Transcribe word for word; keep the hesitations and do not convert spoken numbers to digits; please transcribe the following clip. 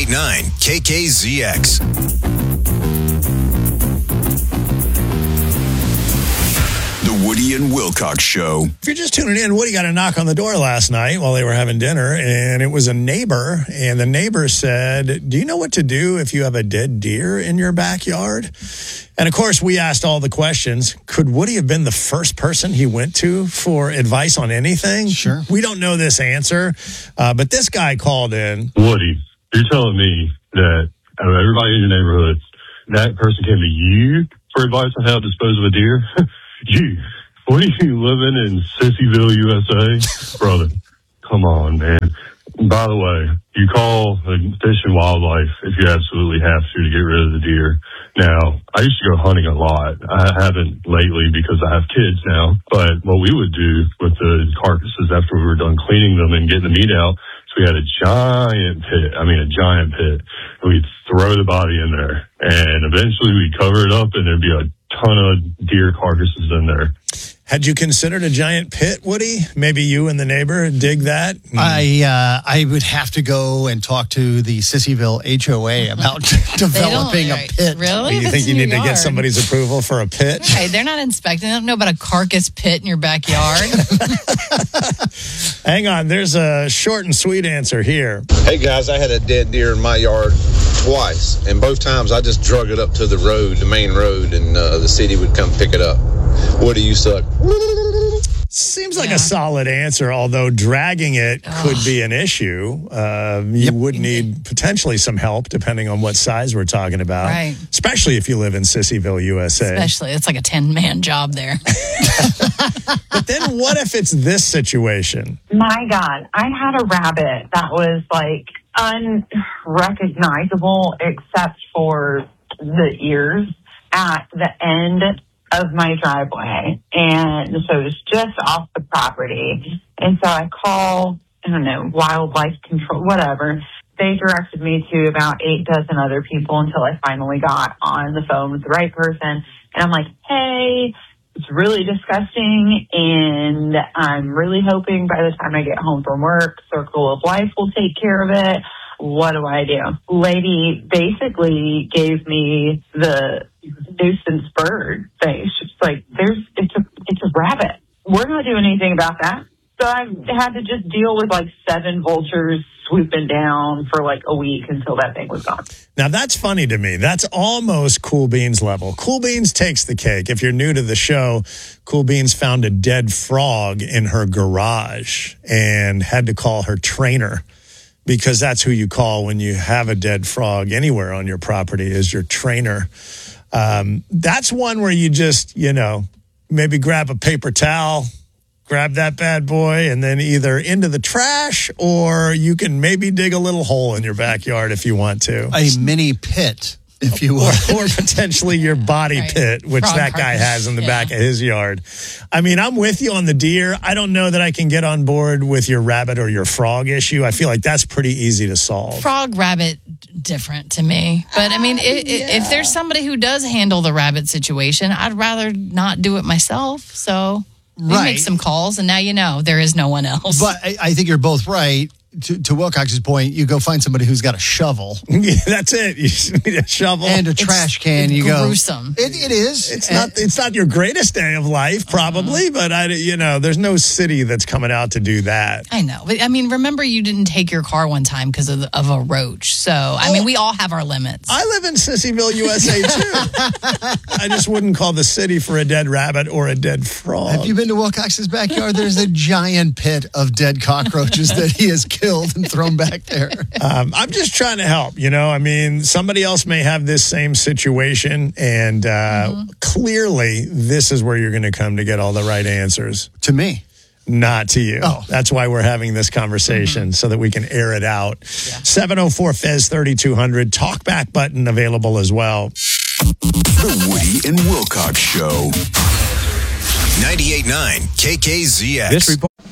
ninety-eight point nine K K Z X. The Woody and Wilcox Show. If you're just tuning in, Woody got a knock on the door last night while they were having dinner, and it was a neighbor, and the neighbor said, do you know what to do if you have a dead deer in your backyard? And, of course, we asked all the questions. Could Woody have been the first person he went to for advice on anything? Sure. We don't know this answer, uh, but this guy called in. Woody, you're telling me that out of everybody in your neighborhood, that person came to you for advice on how to dispose of a deer? You, what are you living in Sissyville, U S A? Brother, come on, man. By the way, you call Fish and Wildlife if you absolutely have to to get rid of the deer. Now, I used to go hunting a lot. I haven't lately because I have kids now. But what we would do with the carcasses after we were done cleaning them and getting the meat out, so we had a giant pit. I mean, a giant pit. And we'd throw the body in there. And eventually we'd cover it up and there'd be a ton of deer carcasses in there. Had you considered a giant pit, Woody? Maybe you and the neighbor dig that? I uh, I would have to go and talk to the Sissyville H O A about developing a right. pit. Really? You That's think you in need your to get yard. somebody's approval for a pit? Right, they're not inspecting. They don't know about a carcass pit in your backyard. Hang on, there's a short and sweet answer here. Hey guys, I had a dead deer in my yard twice, and both times I just drug it up to the road, the main road, and uh, the city would come pick it up. Woody, you suck. Seems like Yeah. a solid answer, although dragging it could be an issue. Uh, you Yep. would need potentially some help depending on what size we're talking about. Right. Especially if you live in Sissyville, U S A. Especially, it's like a ten-man job there. But then what if it's this situation? My God, I had a rabbit that was like unrecognizable except for the ears at the end of my driveway. And so it was just off the property. And so I call, I don't know, wildlife control, whatever. They directed me to about eight dozen other people until I finally got on the phone with the right person. And I'm like, hey, it's really disgusting, and I'm really hoping by the time I get home from work, Circle of Life will take care of it. What do I do? Lady basically gave me the nuisance bird thing. She's like, "There's it's a it's a rabbit. We're not doing anything about that." So I had to just deal with like seven vultures swooping down for like a week until that thing was gone. Now, that's funny to me. That's almost Cool Beans level. Cool Beans takes the cake. If you're new to the show, Cool Beans found a dead frog in her garage and had to call her trainer, because that's who you call when you have a dead frog anywhere on your property, is your trainer. Um, that's one where you just, you know, maybe grab a paper towel, grab that bad boy, and then either into the trash, or you can maybe dig a little hole in your backyard if you want to. A mini pit, if you will. Or, or potentially your body Right. pit, which Frog that guy carcass. has in the Yeah. back of his yard. I mean, I'm with you on the deer. I don't know that I can get on board with your rabbit or your frog issue. I feel like that's pretty easy to solve. Frog, rabbit, different to me. But I mean, i i if there's somebody who does handle the rabbit situation, I'd rather not do it myself. So we Right. make some calls, and now you know there is no one else. But I, I think you're both right. To, to Wilcox's point, you go find somebody who's got a shovel Yeah, that's it. You just need a shovel. and a trash can. You go. gruesome. It, it is. It's And- not. It's not your greatest day of life, probably. But I, you know, there's no city that's coming out to do that. I know. But I mean, remember you didn't take your car one time because of, the- of a roach. So, I mean, we all have our limits. I live in Sissyville, U S A, too. I just wouldn't call the city for a dead rabbit or a dead frog. Have you been to Wilcox's backyard? There's a giant pit of dead cockroaches that he has killed and thrown back there. Um, I'm just trying to help, you know. I mean, somebody else may have this same situation, and uh, Mm-hmm. clearly this is where you're going to come to get all the right answers. To me. Not to you. Oh. That's why we're having this conversation, Mm-hmm. so that we can air it out. seven oh four F E Z thirty-two hundred. Talkback button available as well. The Woody and Wilcox Show. ninety-eight point nine K K Z X. This report.